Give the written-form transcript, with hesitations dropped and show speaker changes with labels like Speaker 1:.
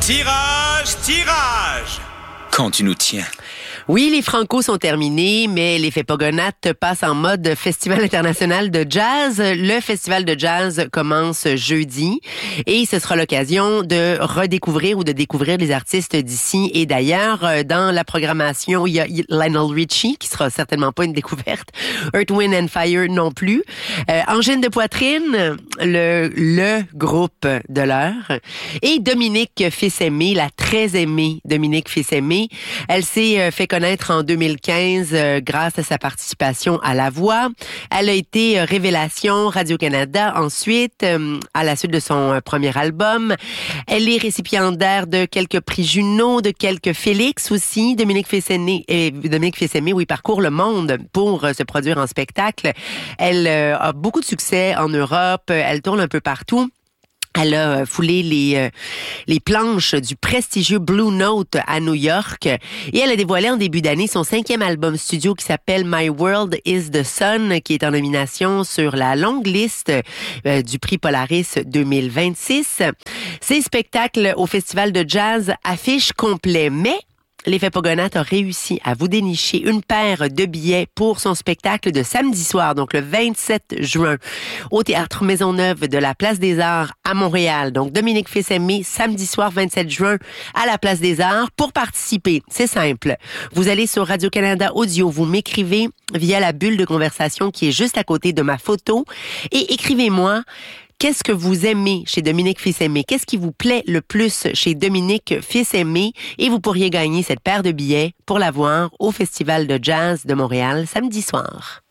Speaker 1: Tirage, tirage! Quand tu nous tiens.
Speaker 2: Oui, les Franco sont terminés, mais les Feppogonates passent en mode Festival international de jazz. Le Festival de jazz commence jeudi et ce sera l'occasion de redécouvrir ou de découvrir les artistes d'ici et d'ailleurs. Dans la programmation, il y a Lionel Richie, qui sera certainement pas une découverte. Earth, Wind and Fire non plus. Angine de poitrine, le groupe de l'heure. Et Dominique Fils-Aimé, la très aimée Dominique Fils-Aimé. Elle s'est fait connaître en 2015 grâce à sa participation à La Voix. Elle a été révélation Radio-Canada ensuite, à la suite de son premier album. Elle est récipiendaire de quelques prix Juno, de quelques Félix aussi. Dominique Fils-Aimé, oui, parcourt le monde pour se produire en spectacle. Elle a beaucoup de succès en Europe. Elle tourne un peu partout. Elle a foulé les planches du prestigieux Blue Note à New York et elle a dévoilé en début d'année son 5e album studio qui s'appelle My World is the Sun, qui est en nomination sur la longue liste du prix Polaris 2026. Ces spectacles au Festival de jazz affichent complet, mais les Feppogonates ont réussi à vous dénicher une paire de billets pour son spectacle de samedi soir, donc le 27 juin, au Théâtre Maisonneuve de la Place des Arts à Montréal. Donc, Dominique Fils-Aimé, samedi soir 27 juin à la Place des Arts. Pour participer, c'est simple. Vous allez sur Radio-Canada Audio, vous m'écrivez via la bulle de conversation qui est juste à côté de ma photo et écrivez-moi: qu'est-ce que vous aimez chez Dominique Fils-Aimé? Qu'est-ce qui vous plaît le plus chez Dominique Fils-Aimé? Et vous pourriez gagner cette paire de billets pour la voir au Festival de jazz de Montréal samedi soir.